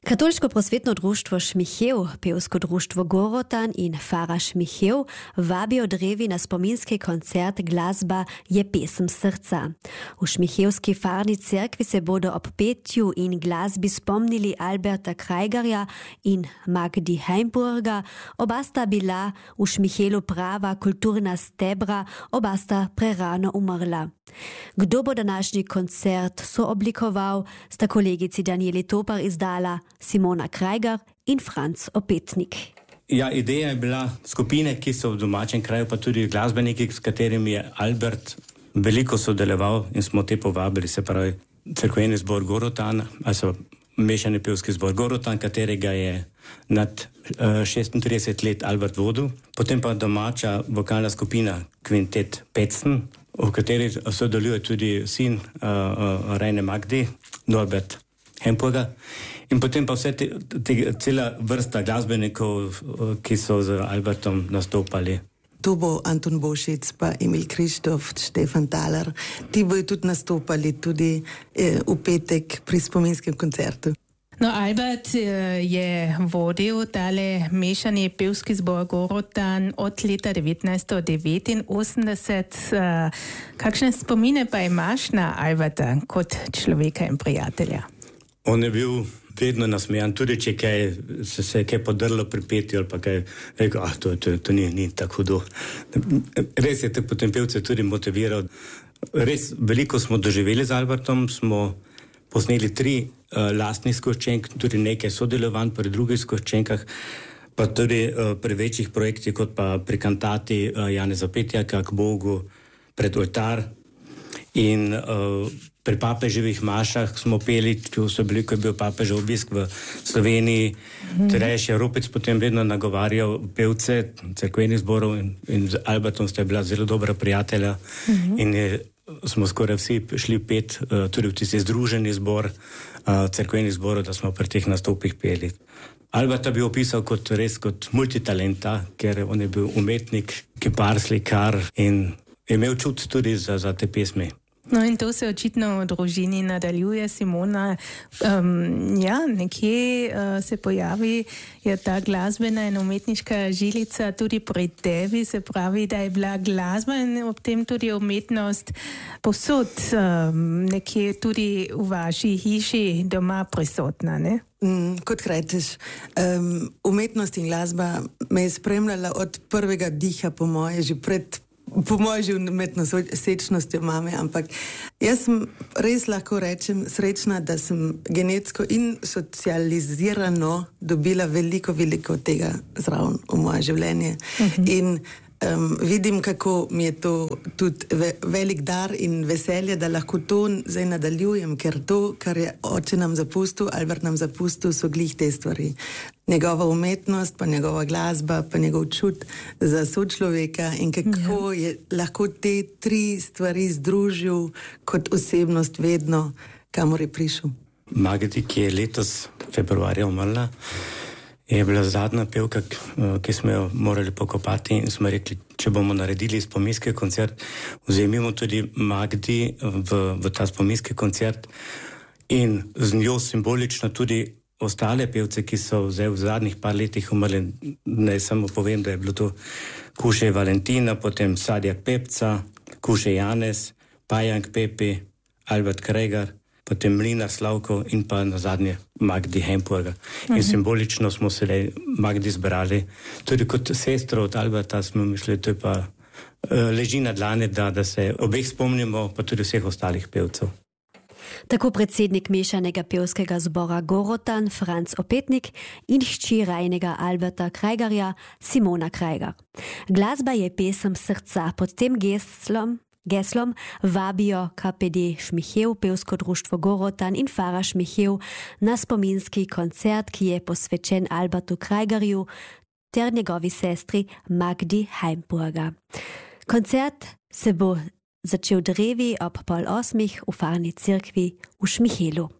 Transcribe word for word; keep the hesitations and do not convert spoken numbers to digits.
Katoliško-prosvetno društvo Šmichev, pevsko društvo Gorotan in Fara Šmichev vabijo drevi na spominski koncert Glasba je pesem srca. V Šmichevski farni cerkvi se bodo ob petju in glasbi spomnili Alberta Krajgarja in Magdi Heimburga. Oba sta bila v Šmichelu prava kulturna stebra, oba sta prerano umrla. Kdo bo današnji koncert sooblikoval, sta kolegici Danieli Topar izdala Simona Krajgar in Franc Opetnik. Ja, ideja je bila skupine, ki so v domačem kraju, pa tudi glasbeniki, s katerimi je Albert veliko sodeloval in smo te povabili, se pravi cerkveni zbor Gorotan, also mešani pevski zbor Gorotan, katerega je nad uh, šestintrideset let Albert vodil, potem pa domača vokalna skupina Kvintet Pecen, v kateri sodeluje tudi sin uh, uh, Rejne Magdi, Norbert Heimburga, in potem pa vse te, te, cela vrsta glasbenikov, uh, ki so z Albertom nastopali. Tu bo Anton Bošic, pa Emil Krištof, Štefan Talar. Ti bojo tudi nastopali tudi eh, v petek pri spominskem koncertu. No, Albert je vodil tale mešani pevski zbor Gorotan od leta devetnajststo devetinosemdeset. Kakšne spomine pa imaš na Alberta kot človeka in prijatelja? On je bil vedno nasmejan, tudi če kaj, se, se je kaj podrlo pri petju ali pa kaj, rekel, ah, to, to, to ni, ni tako hudo. Res je te potem pevce tudi motiviral. Res veliko smo doživeli z Albertom, smo posneli tri uh, lastnih skoščenk, tudi nekaj sodelovanj pri drugih skoščenkah, pa tudi uh, pri večjih projektih, kot pa pri kantati uh, Janeza Petjaka k Bogu pred oltar. In uh, pri papeževih mašah smo peli, ko so bili, ko je bil papežev obisk v Sloveniji, mm-hmm. Tereš Ropec potem vedno nagovarjal pevce cerkvenih zborov in, in z Albertom sta bila zelo dobra prijatelja, mm-hmm. in je, smo skoraj vsi šli pet, uh, tudi v tisti združeni zbor uh, cerkvenih zborov, da smo pri teh nastopih peli. Alberta bi opisal kot res kot multitalenta, ker on je bil umetnik, kipar, slikar in je imel čut tudi za, za te pesmi. No in to se očitno v družini nadaljuje, Simona. Um, ja, nekje uh, se pojavi je ta glasbena in umetniška žilica tudi pri tebi, se pravi, da je bila glasba in ob tem tudi umetnost povsod um, nekje tudi v vaši hiši doma prisotna, ne? Mm, kot rečeš, um, umetnost in glasba me je spremljala od prvega diha, po moje, že pred po moje že med nosečnostjo mame, ampak jaz sem res lahko rečem srečna, da sem genetsko in socializirano dobila veliko, veliko tega zraven v moje življenje. Uh-huh. In um, vidim, kako mi je to tudi ve- velik dar in veselje, da lahko to zdaj nadaljujem, ker to, kar je oče nam zapustil, Albert nam zapustil, so glih te stvari. Njegova umetnost, pa njegova glasba, pa njegov čut za sočloveka in kako je lahko te tri stvari združil kot osebnost vedno, kamor je prišel. Magdi, ki je letos februarja umrla, je bila zadnja pevka, ki smo jo morali pokopati in smo rekli, če bomo naredili spominski koncert, vzemimo tudi Magdi v, v ta spominski koncert in z njo simbolično tudi ostale pevce, ki so zdaj v zadnjih par letih umrli. Ne samo povem, da je bilo to Kuše Valentina, potem Sadjak Pepca, Kuše Janez, Pajank Pepi, Albert Krajgar, potem Mlinar Slavko in pa na zadnje Magdi Heimburga. Uh-huh. In simbolično smo se Magdi zbrali. Tudi kot sestro od Alberta smo mislili, to je pa uh, leži na dlani, da, da se obeh spomnimo, pa tudi vseh ostalih pevcev. Tako predsednik mešanega pevskega zbora Gorotan, Franc Opetnik in hči Rajnega Alberta Krajgarja, Simona Krajgar. Glasba je pesem srca. Pod tem geslom, geslom vabijo K P D Šmichev, pevsko društvo Gorotan in Fara Šmichev na spominski koncert, ki je posvečen Albertu Krajgarju ter njegovi sestri Magdi Heimburga. Koncert se bo začel drevi ob pol osmih v farni cerkvi v Šmichelu.